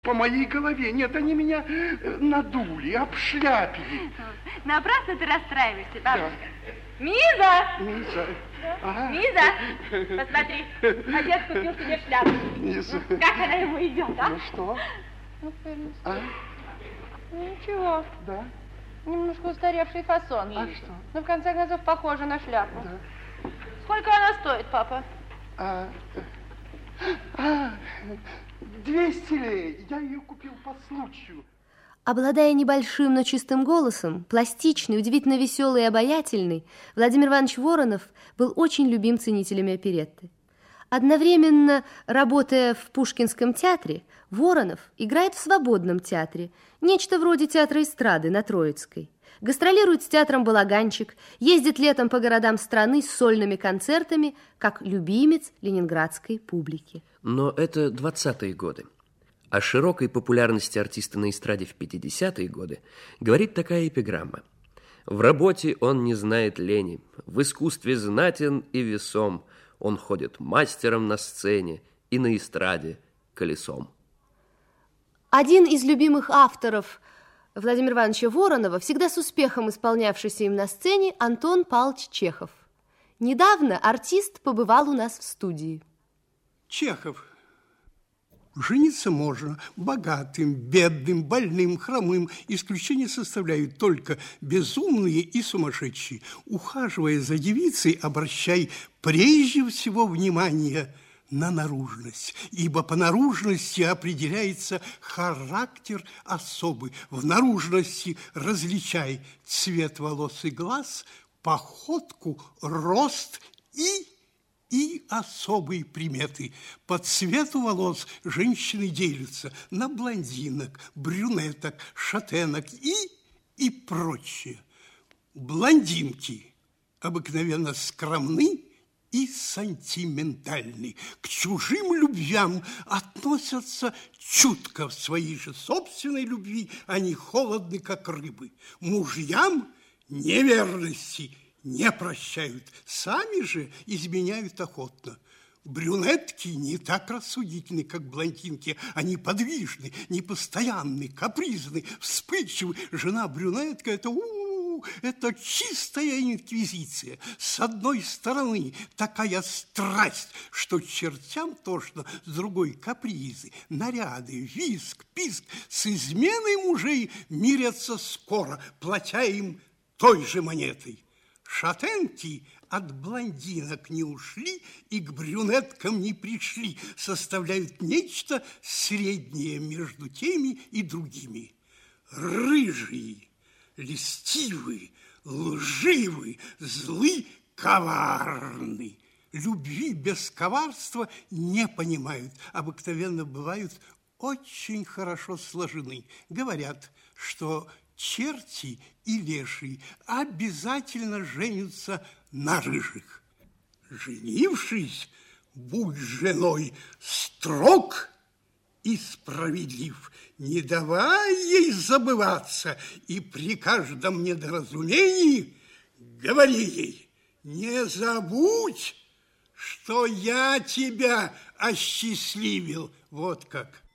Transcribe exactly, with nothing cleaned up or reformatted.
По моей голове. Нет, они меня надули, обшляпили. Напрасно ты расстраиваешься, бабушка. Да. Миза! Миза. Да. Ага. Миза, посмотри, отец купил себе шляпу. Миза. Как она ему идет, а? Ну что? Ну, а? Ну, ничего. Да? Немножко устаревший фасон. А что? Но в конце концов похоже на шляпу. Да. Сколько она стоит, папа? А, а, двести лей. Я ее купил по случаю. Обладая небольшим, но чистым голосом, пластичный, удивительно веселый и обаятельный, Владимир Иванович Воронов был очень любим ценителями оперетты. Одновременно, работая в Пушкинском театре, Воронов играет в Свободном театре, нечто вроде театра эстрады на Троицкой. Гастролирует с театром «Балаганчик», ездит летом по городам страны с сольными концертами, как любимец ленинградской публики. Но это двадцатые годы. О широкой популярности артиста на эстраде в пятидесятые годы говорит такая эпиграмма. В работе он не знает лени, в искусстве знатен и весом, он ходит мастером на сцене и на эстраде колесом. Один из любимых авторов Владимира Ивановича Воронова, всегда с успехом исполнявшийся им на сцене, Антон Павлович Чехов. Недавно артист побывал у нас в студии. Чехов. Жениться можно богатым, бедным, больным, хромым. Исключение составляют только безумные и сумасшедшие. Ухаживая за девицей, обращай прежде всего внимание на наружность, ибо по наружности определяется характер особы. В наружности различай цвет волос и глаз, походку, рост и... и особые приметы. По цвету волос женщины делятся на блондинок, брюнеток, шатенок и, и прочее. Блондинки обыкновенно скромны и сантиментальны. К чужим любвям относятся чутко. В своей же собственной любви они холодны, как рыбы. Мужьям неверности не прощают, сами же изменяют охотно. Брюнетки не так рассудительны, как блондинки. Они подвижны, непостоянны, капризны, вспыльчивы. Жена брюнетка – это у-у-у, это чистая инквизиция. С одной стороны такая страсть, что чертям тошно, с другой капризы, наряды, визг, писк. С изменой мужей мирятся скоро, платя им той же монетой. Шатенки от блондинок не ушли и к брюнеткам не пришли, составляют нечто среднее между теми и другими. Рыжие, льстивые, лживые, злы, коварны. Любви без коварства не понимают, обыкновенно бывают очень хорошо сложены. Говорят, что черти и лешие обязательно женятся на рыжих. Женившись, будь женой строг и справедлив, не давай ей забываться, и при каждом недоразумении говори ей: не забудь, что я тебя осчастливил. Вот как.